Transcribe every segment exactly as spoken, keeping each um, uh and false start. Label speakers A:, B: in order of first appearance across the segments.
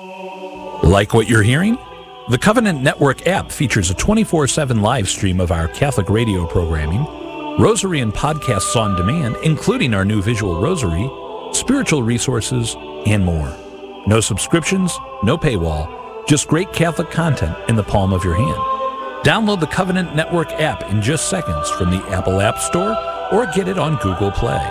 A: Like what you're hearing? The Covenant Network app features a twenty-four seven live stream of our Catholic radio programming, rosary and podcasts on demand, including our new visual rosary, spiritual resources, and more. No subscriptions, no paywall, just great Catholic content in the palm of your hand. Download the Covenant Network app in just seconds from the Apple App Store or get it on Google Play.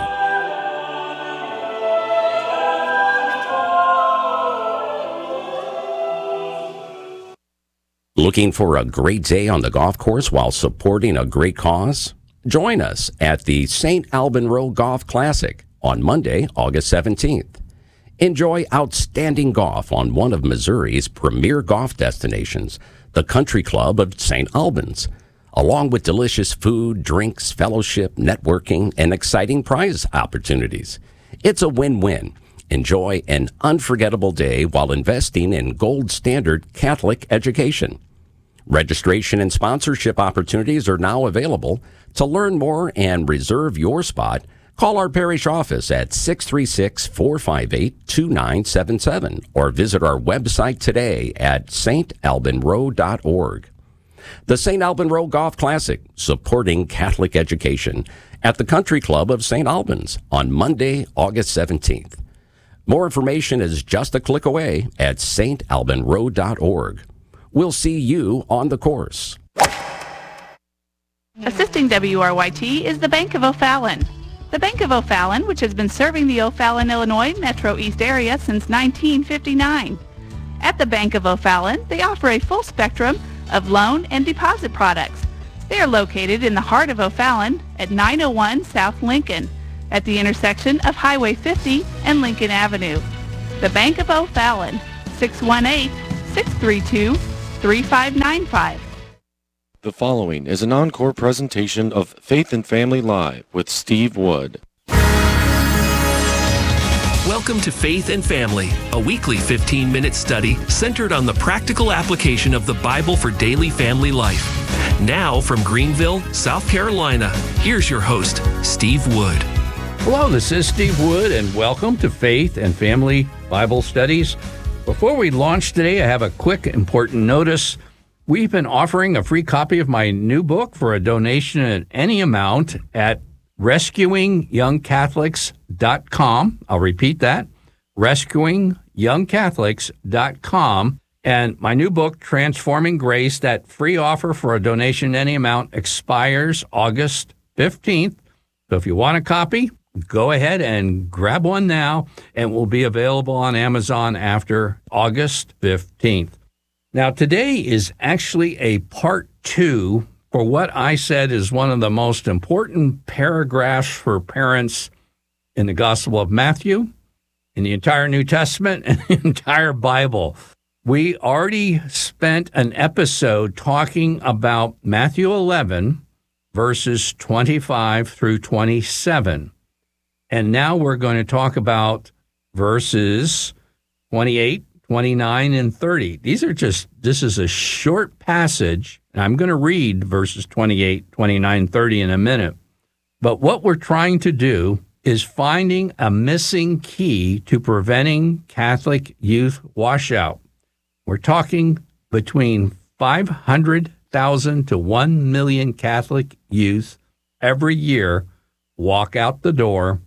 B: Looking for a great day on the golf course while supporting a great cause? Join us at the Saint Alban Road Golf Classic on Monday, August seventeenth. Enjoy outstanding golf on one of Missouri's premier golf destinations, the Country Club of Saint Albans, along with delicious food, drinks, fellowship, networking, and exciting prize opportunities. It's a win-win. Enjoy an unforgettable day while investing in gold standard Catholic education. Registration and sponsorship opportunities are now available. To learn more and reserve your spot, call our parish office at six three six, four five eight, two nine seven seven or visit our website today at s t alban row dot org. The Saint Alban Road Golf Classic, supporting Catholic education at the Country Club of Saint Albans on Monday, August seventeenth. More information is just a click away at s t alban row dot org. We'll see you on the course.
C: Assisting W R Y T is the Bank of O'Fallon. The Bank of O'Fallon, which has been serving the O'Fallon, Illinois Metro East area since nineteen fifty-nine. At the Bank of O'Fallon, they offer a full spectrum of loan and deposit products. They are located in the heart of O'Fallon at nine oh one South Lincoln, at the intersection of Highway fifty and Lincoln Avenue. The Bank of O'Fallon, six one eight, six three two, three five nine five.
D: The following is an encore presentation of Faith and Family Live with Steve Wood.
E: Welcome to Faith and Family, a weekly fifteen-minute study centered on the practical application of the Bible for daily family life. Now from Greenville, South Carolina, here's your host, Steve Wood.
F: Hello, this is Steve Wood, and welcome to Faith and Family Bible Studies. Before we launch today, I have a quick important notice. We've been offering a free copy of my new book for a donation at any amount at rescuing young catholics dot com. I'll repeat that, rescuing young catholics dot com. And my new book, Transforming Grace, that free offer for a donation at any amount expires August fifteenth. So if you want a copy, go ahead and grab one now, and will be available on Amazon after August fifteenth. Now, today is actually a part two for what I said is one of the most important paragraphs for parents in the Gospel of Matthew, in the entire New Testament, and the entire Bible. We already spent an episode talking about Matthew eleven, verses twenty-five through twenty-seven. And now we're going to talk about verses twenty-eight, twenty-nine, and thirty. These are just, this is a short passage, and I'm going to read verses twenty-eight, twenty-nine, thirty in a minute. But what we're trying to do is finding a missing key to preventing Catholic youth washout. We're talking between five hundred thousand to one million Catholic youth every year walk out the door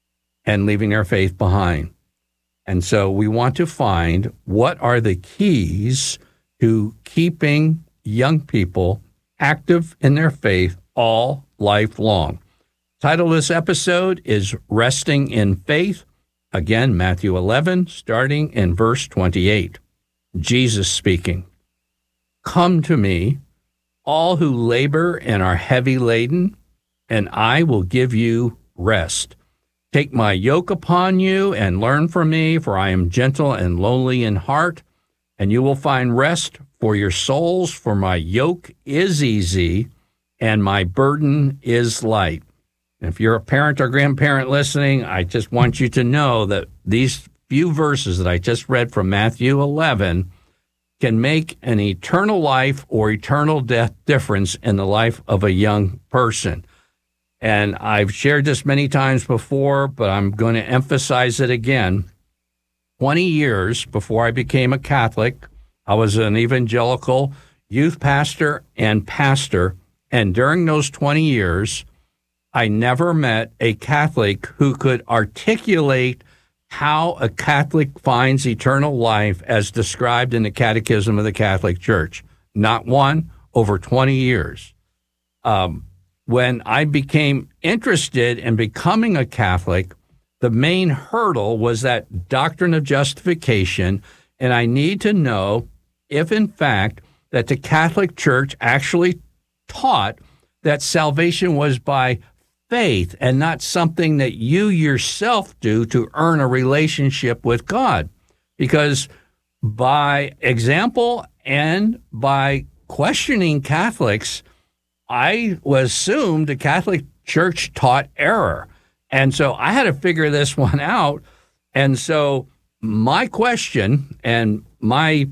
F: and leaving their faith behind. And so we want to find what are the keys to keeping young people active in their faith all lifelong. Title of this episode is Resting in Faith. Again, Matthew eleven, starting in verse twenty-eight. Jesus speaking, "Come to me, all who labor and are heavy laden, and I will give you rest. Take my yoke upon you and learn from me, for I am gentle and lowly in heart, and you will find rest for your souls, for my yoke is easy and my burden is light." And if you're a parent or grandparent listening, I just want you to know that these few verses that I just read from Matthew eleven can make an eternal life or eternal death difference in the life of a young person. And I've shared this many times before, but I'm going to emphasize it again. twenty years before I became a Catholic. I was an evangelical youth pastor and pastor, and during those twenty years, I never met a Catholic who could articulate how a Catholic finds eternal life as described in the Catechism of the Catholic Church. Not one, over twenty years. Um, when I became interested in becoming a Catholic, the main hurdle was that doctrine of justification, and I need to know if, in fact, that the Catholic Church actually taught that salvation was by faith and not something that you yourself do to earn a relationship with God. Because by example and by questioning Catholics, I was assumed the Catholic Church taught error. And so I had to figure this one out. And so my question and my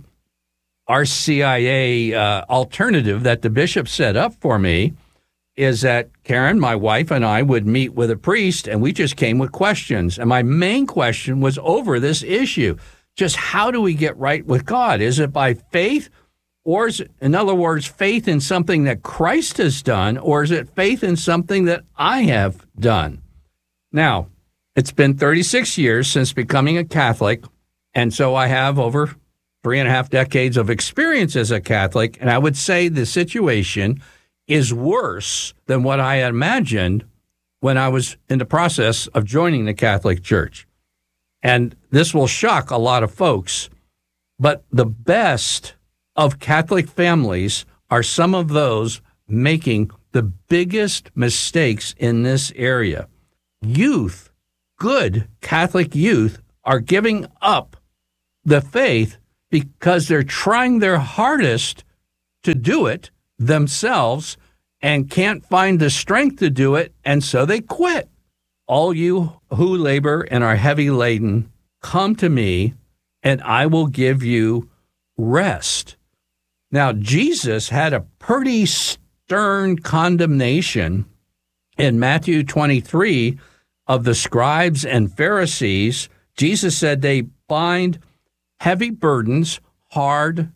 F: R C I A uh, alternative that the bishop set up for me is that Karen, my wife, and I would meet with a priest, and we just came with questions. And my main question was over this issue. Just how do we get right with God? Is it by faith? Or is it, in other words, faith in something that Christ has done? Or is it faith in something that I have done? Now, it's been thirty-six years since becoming a Catholic, and so I have over three and a half decades of experience as a Catholic, and I would say the situation is worse than what I had imagined when I was in the process of joining the Catholic Church. And this will shock a lot of folks, but the best of Catholic families are some of those making the biggest mistakes in this area. Youth, good Catholic youth, are giving up the faith because they're trying their hardest to do it themselves and can't find the strength to do it, and so they quit. All you who labor and are heavy laden, come to me, and I will give you rest. Now, Jesus had a pretty stern condemnation in Matthew twenty-three of the scribes and Pharisees. Jesus said they bind heavy burdens hard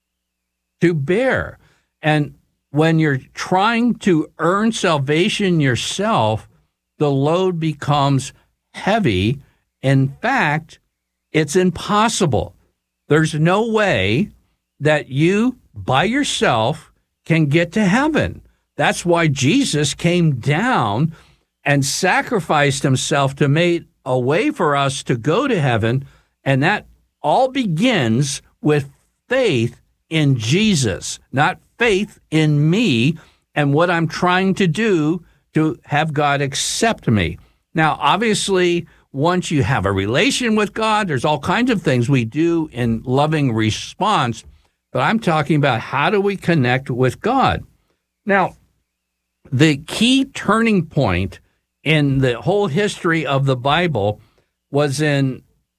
F: to bear. And when you're trying to earn salvation yourself, the load becomes heavy. In fact, it's impossible. There's no way that you, by yourself, can get to heaven. That's why Jesus came down and sacrificed himself to make a way for us to go to heaven, and that all begins with faith in Jesus, not faith in me and what I'm trying to do to have God accept me. Now, obviously, once you have a relation with God, there's all kinds of things we do in loving response, but I'm talking about how do we connect with God. Now, the key turning point in the whole history of the Bible was in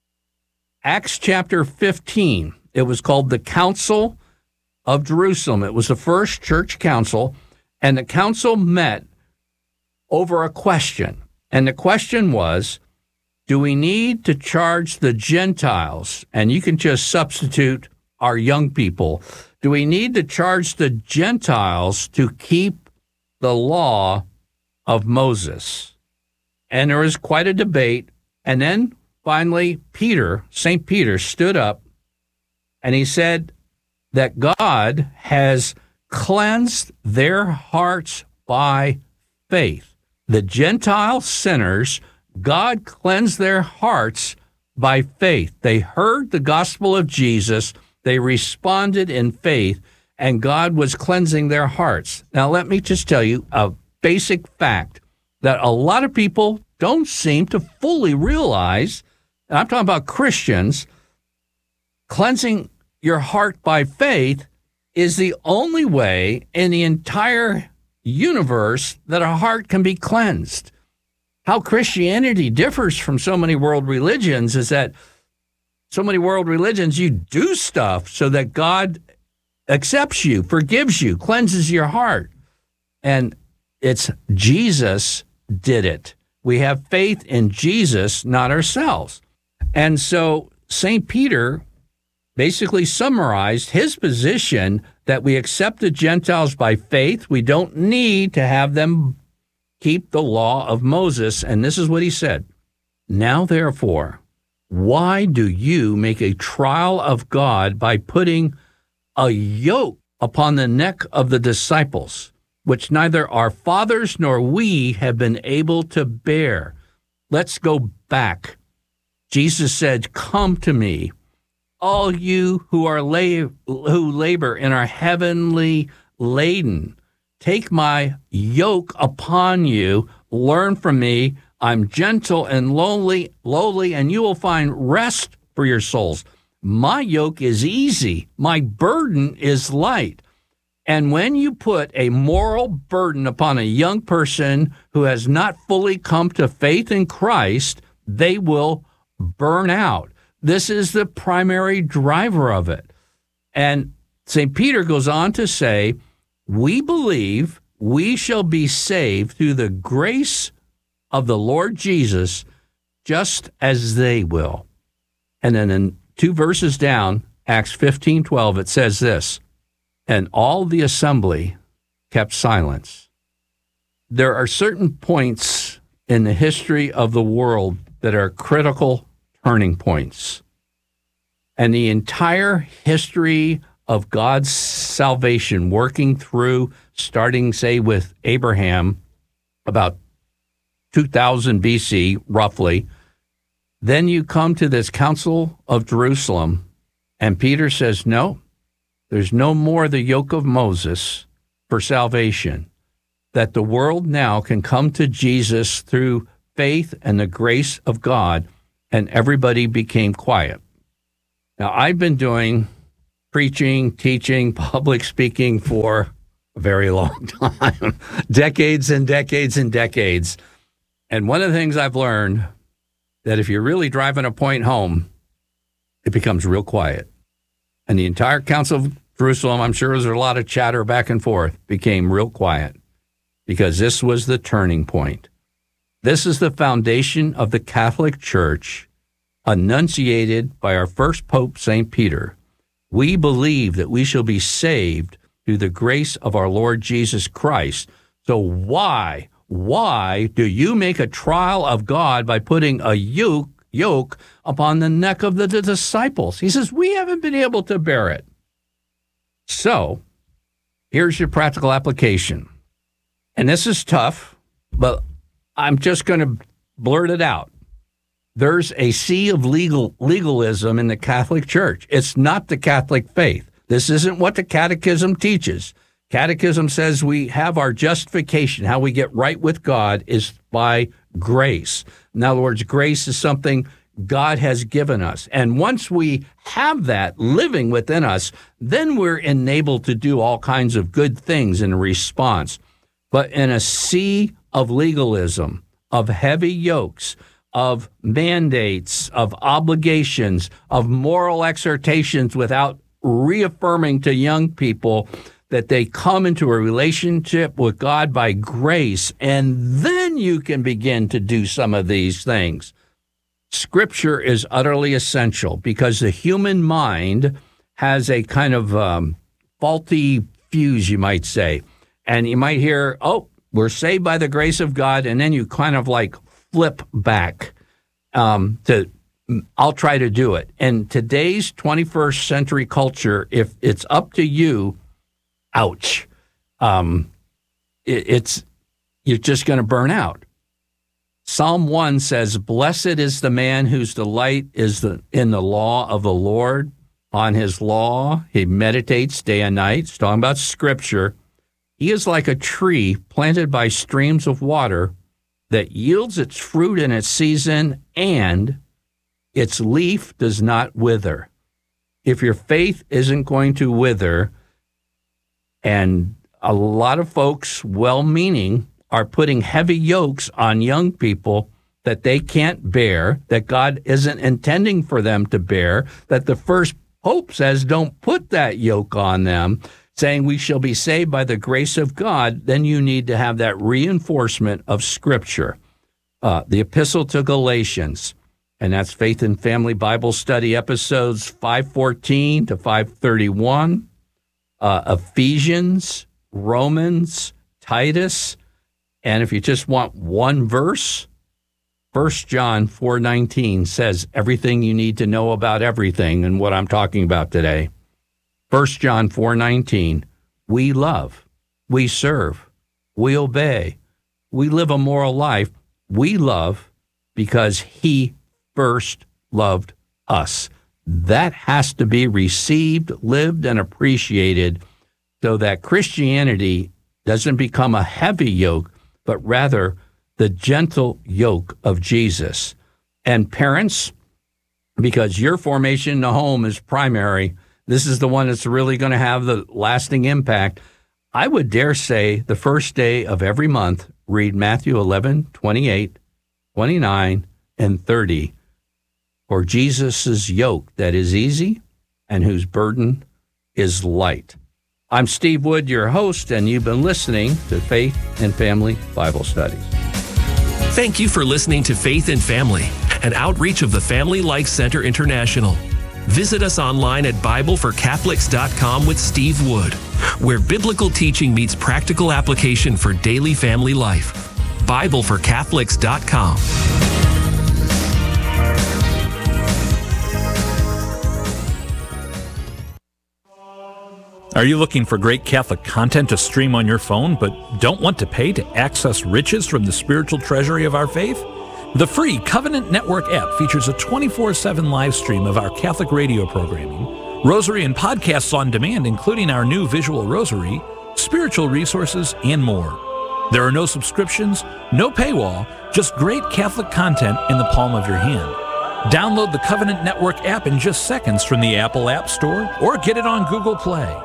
F: Acts chapter fifteen. It was called the Council of Jerusalem. It was the first church council, and the council met over a question. And the question was, do we need to charge the Gentiles? And you can just substitute our young people. Do we need to charge the Gentiles to keep the law of Moses? And there was quite a debate. And then finally, Peter, Saint Peter, stood up and he said that God has cleansed their hearts by faith. The Gentile sinners, God cleansed their hearts by faith. They heard the gospel of Jesus, they responded in faith, and God was cleansing their hearts. Now, let me just tell you a basic fact that a lot of people don't seem to fully realize, and I'm talking about Christians. Cleansing your heart by faith is the only way in the entire universe that a heart can be cleansed. How Christianity differs from so many world religions is that so many world religions, you do stuff so that God accepts you, forgives you, cleanses your heart. And it's Jesus did it. We have faith in Jesus, not ourselves. And so Saint Peter basically summarized his position that we accept the Gentiles by faith. We don't need to have them keep the law of Moses. And this is what he said. Now, therefore, why do you make a trial of God by putting a yoke upon the neck of the disciples, which neither our fathers nor we have been able to bear? Let's go back. Jesus said, come to me, all you who are la- who labor and are heavenly laden. Take my yoke upon you. Learn from me. I'm gentle and lowly, lowly, and you will find rest for your souls. My yoke is easy. My burden is light. And when you put a moral burden upon a young person who has not fully come to faith in Christ, they will burn out. This is the primary driver of it. And Saint Peter goes on to say, we believe we shall be saved through the grace of the Lord Jesus, just as they will. And then in two verses down, Acts fifteen twelve, it says this, and all the assembly kept silence. There are certain points in the history of the world that are critical turning points. And the entire history of God's salvation, working through, starting, say, with Abraham, about two thousand B C, roughly. Then you come to this Council of Jerusalem, and Peter says, no, there's no more the yoke of Moses for salvation, that the world now can come to Jesus through faith and the grace of God, and everybody became quiet. Now, I've been doing preaching, teaching, public speaking for a very long time, decades and decades and decades. And one of the things I've learned, that if you're really driving a point home, it becomes real quiet. And the entire Council of Jerusalem, I'm sure there's a lot of chatter back and forth, became real quiet because this was the turning point. This is the foundation of the Catholic Church, enunciated by our first Pope, Saint Peter. We believe that we shall be saved through the grace of our Lord Jesus Christ. So why, why do you make a trial of God by putting a yoke, yoke upon the neck of the, the disciples? He says, we haven't been able to bear it. So here's your practical application. And this is tough, but I'm just going to blurt it out. There's a sea of legal legalism in the Catholic Church. It's not the Catholic faith. This isn't what the Catechism teaches. Catechism says we have our justification. How we get right with God is by grace. In other words, grace is something God has given us. And once we have that living within us, then we're enabled to do all kinds of good things in response. But in a sea of legalism, of heavy yokes, of mandates, of obligations, of moral exhortations without reaffirming to young people that they come into a relationship with God by grace, and then you can begin to do some of these things. Scripture is utterly essential because the human mind has a kind of um, faulty fuse, you might say. And you might hear, oh, we're saved by the grace of God, and then you kind of like flip back um, to, I'll try to do it. And today's twenty-first century culture, if it's up to you, ouch, um, it, it's you're just going to burn out. Psalm one says, blessed is the man whose delight is the, in the law of the Lord. On his law, he meditates day and night. It's talking about Scripture. He is like a tree planted by streams of water that yields its fruit in its season, and its leaf does not wither. If your faith isn't going to wither, and a lot of folks, well-meaning, are putting heavy yokes on young people that they can't bear, that God isn't intending for them to bear, that the first Pope says don't put that yoke on them, saying we shall be saved by the grace of God, then you need to have that reinforcement of Scripture. Uh, the Epistle to Galatians, and that's Faith and Family Bible Study episodes five fourteen to five thirty-one, uh, Ephesians, Romans, Titus, and if you just want one verse, First John four nineteen says everything you need to know about everything and what I'm talking about today. First John four nineteen, we love, we serve, we obey, we live a moral life, we love because he first loved us. That has to be received, lived, and appreciated so that Christianity doesn't become a heavy yoke, but rather the gentle yoke of Jesus. And parents, because your formation in the home is primary, this is the one that's really going to have the lasting impact. I would dare say the first day of every month, read Matthew eleven, twenty-eight, twenty-nine, and thirty. For Jesus' yoke that is easy and whose burden is light. I'm Steve Wood, your host, and you've been listening to Faith and Family Bible Studies.
E: Thank you for listening to Faith and Family, an outreach of the Family Life Center International. Visit us online at Bible for Catholics dot com with Steve Wood, where biblical teaching meets practical application for daily family life. Bible for Catholics dot com.
A: Are you looking for great Catholic content to stream on your phone, but don't want to pay to access riches from the spiritual treasury of our faith? The free Covenant Network app features a twenty-four seven live stream of our Catholic radio programming, rosary and podcasts on demand, including our new visual rosary, spiritual resources, and more. There are no subscriptions, no paywall, just great Catholic content in the palm of your hand. Download the Covenant Network app in just seconds from the Apple App Store or get it on Google Play.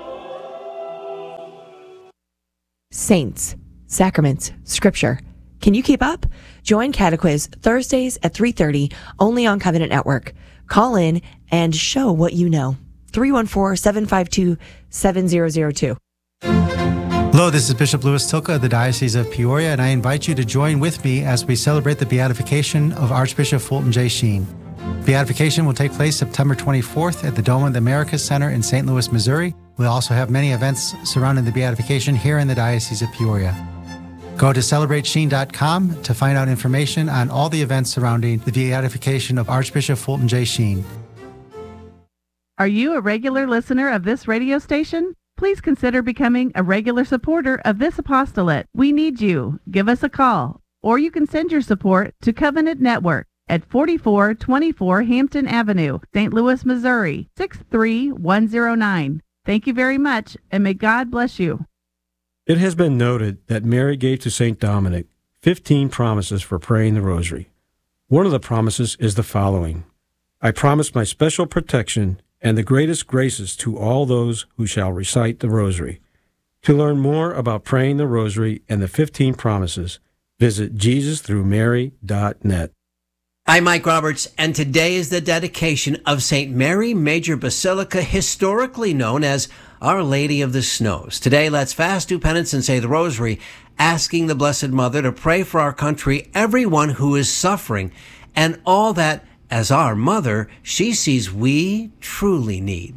G: Saints, Sacraments, Scripture. Can you keep up? Join Catequiz Thursdays at three thirty, only on Covenant Network. Call in and show what you know. three one four, seven five two, seven zero zero two.
H: Hello, this is Bishop Louis Tilka of the Diocese of Peoria, and I invite you to join with me as we celebrate the beatification of Archbishop Fulton J. Sheen. Beatification will take place September twenty-fourth at the Dome of the Americas Center in Saint Louis, Missouri. We'll also have many events surrounding the beatification here in the Diocese of Peoria. Go to celebrate sheen dot com to find out information on all the events surrounding the beatification of Archbishop Fulton J. Sheen.
C: Are you a regular listener of this radio station? Please consider becoming a regular supporter of this apostolate. We need you. Give us a call, or you can send your support to Covenant Network at forty-four twenty-four Hampton Avenue, Saint Louis, Missouri, six three one zero nine. Thank you very much, and may God bless you.
I: It has been noted that Mary gave to Saint Dominic fifteen promises for praying the rosary. One of the promises is the following: I promise my special protection and the greatest graces to all those who shall recite the rosary. To learn more about praying the rosary and the fifteen promises, visit Jesus through Mary dot net.
J: I'm Mike Roberts, and today is the dedication of Saint Mary Major Basilica, historically known as Our Lady of the Snows. Today, let's fast, do penance, and say the rosary, asking the Blessed Mother to pray for our country, everyone who is suffering, and all that, as our mother, she sees we truly need.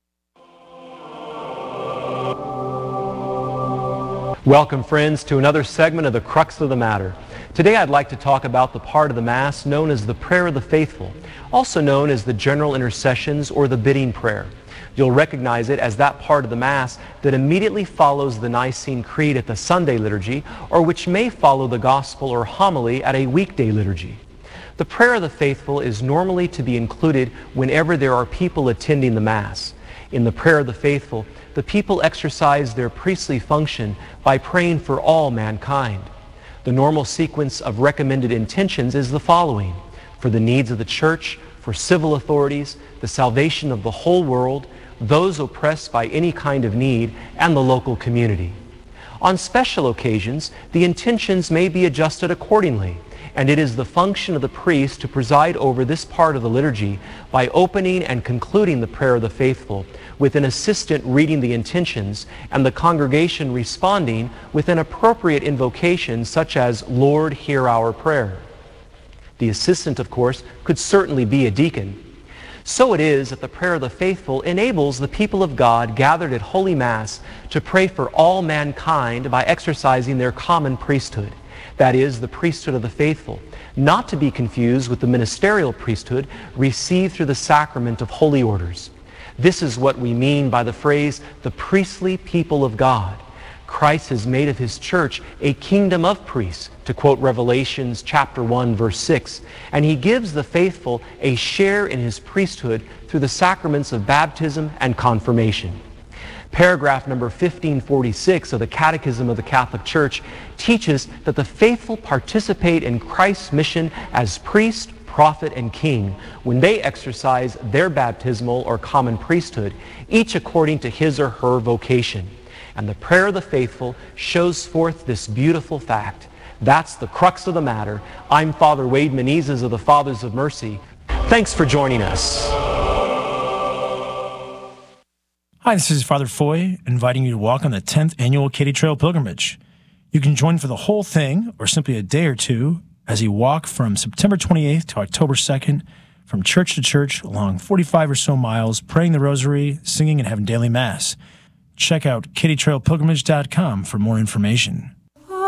K: Welcome, friends, to another segment of The Crux of the Matter. Today I'd like to talk about the part of the Mass known as the Prayer of the Faithful, also known as the General Intercessions or the Bidding Prayer. You'll recognize it as that part of the Mass that immediately follows the Nicene Creed at the Sunday liturgy, or which may follow the Gospel or homily at a weekday liturgy. The Prayer of the Faithful is normally to be included whenever there are people attending the Mass. In the Prayer of the Faithful, the people exercise their priestly function by praying for all mankind. The normal sequence of recommended intentions is the following: for the needs of the Church, for civil authorities, the salvation of the whole world, those oppressed by any kind of need, and the local community. On special occasions, the intentions may be adjusted accordingly, and it is the function of the priest to preside over this part of the liturgy by opening and concluding the Prayer of the Faithful, with an assistant reading the intentions and the congregation responding with an appropriate invocation such as, Lord, hear our prayer. The assistant, of course, could certainly be a deacon. So it is that the prayer of the faithful enables the people of God gathered at Holy Mass to pray for all mankind by exercising their common priesthood, that is, the priesthood of the faithful, not to be confused with the ministerial priesthood received through the sacrament of holy orders. This is what we mean by the phrase, the priestly people of God. Christ has made of his church a kingdom of priests, to quote Revelations chapter one, verse six, and he gives the faithful a share in his priesthood through the sacraments of baptism and confirmation. Paragraph number fifteen forty-six of the Catechism of the Catholic Church teaches that the faithful participate in Christ's mission as priest, prophet, and king when they exercise their baptismal or common priesthood, each according to his or her vocation. And the prayer of the faithful shows forth this beautiful fact. That's the crux of the matter. I'm Father Wade Menezes of the Fathers of Mercy. Thanks for joining us.
L: Hi, this is Father Foy, inviting you to walk on the tenth Annual Katy Trail Pilgrimage. You can join for the whole thing, or simply a day or two, as you walk from September twenty-eighth to October second, from church to church, along forty-five or so miles, praying the rosary, singing, and having daily Mass. Check out katy trail pilgrimage dot com for more information.